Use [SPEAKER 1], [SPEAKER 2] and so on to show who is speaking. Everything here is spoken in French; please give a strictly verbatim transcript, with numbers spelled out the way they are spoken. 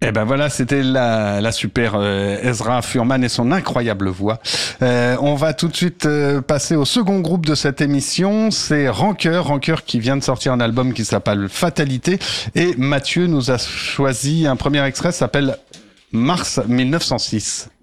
[SPEAKER 1] Eh ben voilà, c'était la, la super euh, Ezra Furman et son incroyable voix. Euh, on va tout de suite euh, passer au second groupe de cette émission, c'est Rancœur, Rancœur qui vient de sortir un album qui s'appelle Fatalité, et Mathieu nous a choisi un premier extrait, ça s'appelle Mars mille neuf cent six.